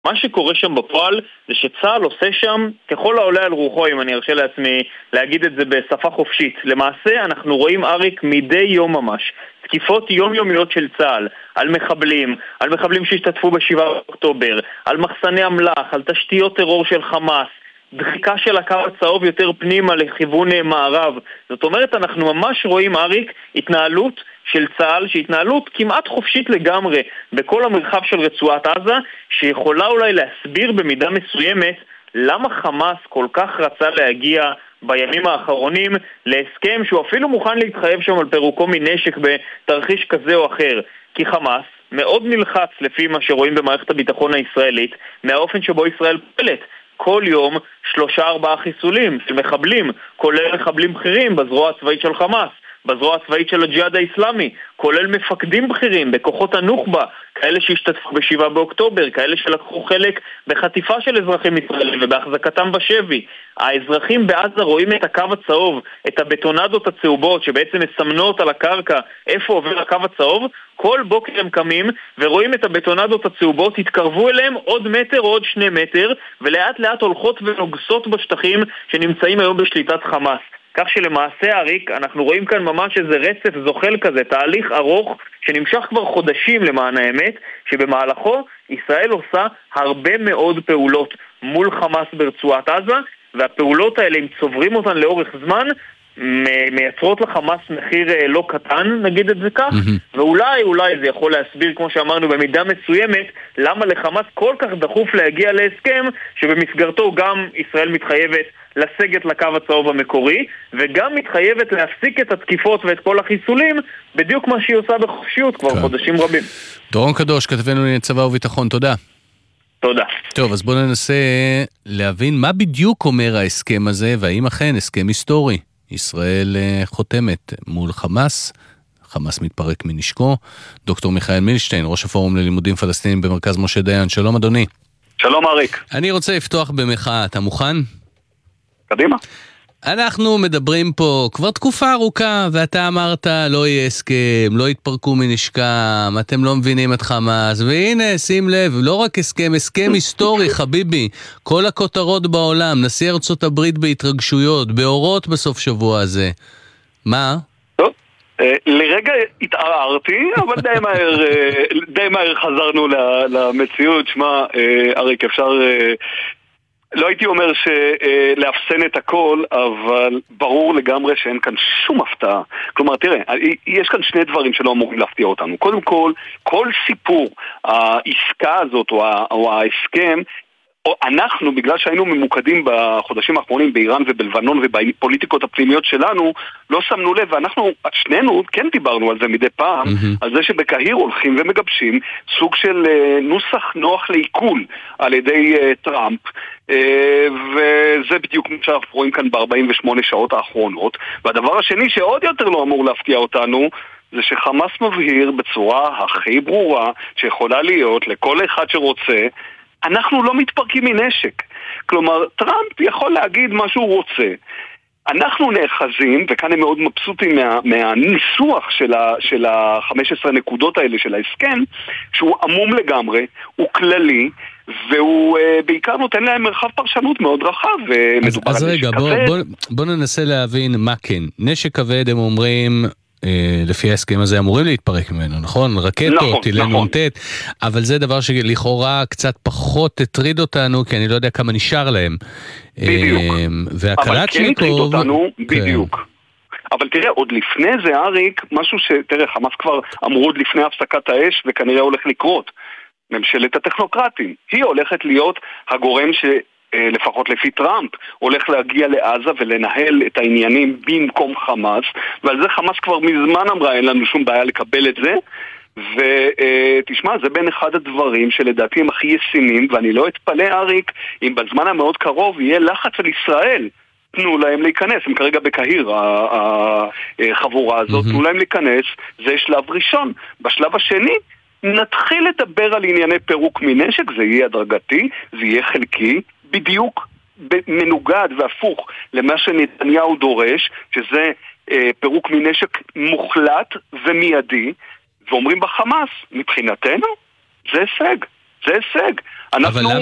מה שקורה שם בפועל זה שצה"ל עושה שם ככל העולה על רוחו, אם אני ארשה לעצמי להגיד את זה בשפה חופשית. למעשה אנחנו רואים אריק מדי יום ממש תקיפות יומיומיות של צה"ל על מחבלים שהשתתפו ב7 באוקטובר, על מחסני אמל"ח, על תשתיות טרור של חמאס, דחיקה של הקו הצהוב יותר פנימה לכיוון מערב. זאת אומרת, אנחנו ממש רואים, אריק, התנהלות של צה"ל, שהתנהלות כמעט חופשית לגמרי בכל המרחב של רצועת עזה, שיכולה אולי להסביר במידה מסוימת למה חמאס כל כך רצה להגיע בימים האחרונים להסכם שהוא אפילו מוכן להתחייב שם על פירוקו מנשק בתרחיש כזה או אחר. כי חמאס מאוד נלחץ לפי מה שרואים במערכת הביטחון הישראלית מהאופן שבו ישראל פועלת. כל יום 3-4 חיסולים של מחבלים, כולל מחבלים בכירים בזרוע הצבאית של חמאס, בזרוע הצבאית של הג'יהאד האסלאמי, כולל מפקדים בכירים בכוחות הנוח'בה, כאלה שהשתתפו ב7 באוקטובר, כאלה שלקחו חלק בחטיפה של אזרחים ישראלים ובהחזקתם בשבי. האזרחים בעזה רואים את הקו הצהוב, את הבטונדות הצהובות שבעצם מסמנות על הקרקע איפה עובר הקו הצהוב. כל בוקר הם קמים ורואים את הבטונדות הצהובות, התקרבו אליהם עוד מטר או עוד 2 מטר, ולאט לאט הולכות ונוגסות בשטחים שנמצאים היום בשליטת חמאס. כך שלמעשה, אריק, אנחנו רואים כאן ממש איזה רצף זוחל כזה, תהליך ארוך שנמשך כבר חודשים למען האמת, שבמהלכו ישראל עושה הרבה מאוד פעולות מול חמאס ברצועת עזה, והפעולות האלה, אם צוברים אותן לאורך זמן, מייצרות לחמאס מחיר לא קטן, נגיד את זה כך, ואולי זה יכול להסביר, כמו שאמרנו, במידה מסוימת, למה לחמאס כל כך דחוף להגיע להסכם, שבמסגרתו גם ישראל מתחייבת לסגת לקו הצהוב המקורי, וגם מתחייבת להפסיק את התקיפות ואת כל החיסולים, בדיוק מה שהיא עושה בחופשיות כבר חודשים רבים. דורון קדוש, כתבנו לענייני צבא וביטחון, תודה. תודה. טוב, אז בואו ננסה להבין מה בדיוק אומר ההסכם הזה, והאם אכן הסכם היסטורי. ישראל חותמת מול חמאס, חמאס מתפרק מנשקו. דוקטור מיכאל מילשטיין, ראש הפורום ללימודים פלסטינים במרכז משה דיין, שלום אדוני. שלום אריק. אני רוצה לפתוח במחאה, אתה מוכן? קדימה. אנחנו מדברים פה כבר תקופה ארוכה, ואתה אמרת לא יהיה הסכם, לא יתפרקו מנשקם, אתם לא מבינים את חמאס, והנה שים לב, לא רק הסכם, הסכם היסטורי חביבי, כל הכותרות בעולם, נשיא ארצות הברית בהתרגשויות, באורות בסוף שבוע הזה. מה? טוב, לרגע התערערתי, אבל די מהר חזרנו למציאות. שמה, אריק, אפשר... לא הייתי אומר שלהפסן את הכל, אבל ברור לגמרי שאין כאן שום הפתעה. כלומר, תראה, יש כאן 2 דברים שלא אמורים להפתיע אותנו. קודם כל סיפור העסקה הזאת או ההסכם, אנחנו, בגלל שהיינו ממוקדים בחודשים האחרונים באיראן ובלבנון ובפוליטיקות הפנימיות שלנו, לא שמנו לב, ואנחנו, שנינו, כן דיברנו על זה מדי פעם, על זה שבקהיר הולכים ומגבשים סוג של נוסח נוח לעיכול על ידי טראמפ, וזה בדיוק מה שאנחנו רואים כאן ב-48 שעות האחרונות. והדבר השני שעוד יותר לא אמור להפתיע אותנו, זה שחמאס מבהיר בצורה הכי ברורה שיכולה להיות לכל אחד שרוצה, אנחנו לא מתפרקים מנשק. כלומר, טראמפ יכול להגיד מה שהוא רוצה. אנחנו נאחזים, וכאן הם מאוד מבסוטים מהניסוח של ה-15 נקודות האלה של ההסכם, שהוא עמום לגמרי, הוא כללי, והוא בעיקר נותן להם מרחב פרשנות מאוד רחב. אז רגע, בוא ננסה להבין מה כן. נשק כבד, הם אומרים... לפי ההסכם הזה אמורים להתפרק ממנו, נכון? רקטות, טילי נ"ט, אבל זה דבר שלכאורה קצת פחות הטריד אותנו, כי אני לא יודע כמה נשאר להם. בדיוק. אבל כן הטריד אותנו, בדיוק. אבל תראה, עוד לפני זה, אריק, משהו תראה, חמאס כבר אמרו עוד לפני הפסקת האש, וכנראה הולך לקרות. ממשלת הטכנוקרטים. היא הולכת להיות הגורם לפחות לפי טראמפ, הולך להגיע לעזה ולנהל את העניינים במקום חמאס, ועל זה חמאס כבר מזמן אמרה, אין לנו שום בעיה לקבל את זה, ותשמע, זה בין אחד הדברים שלדעתי הם הכי ישימים, ואני לא אתפלא, אריק, אם בזמן המאוד קרוב יהיה לחץ על ישראל, תנו להם להיכנס, הם כרגע בקהיר, החבורה הזאת, תנו להם להיכנס, זה שלב ראשון. בשלב השני, נתחיל לדבר על ענייני פירוק מנשק, זה יהיה הדרגתי, זה יהיה חלקי, בדיוק מנוגד והפוך למה שנתניהו דורש, שזה פירוק מנשק מוחלט ומיידי, ואומרים בחמאס, מבחינתנו, זה הישג. זה הישג. אבל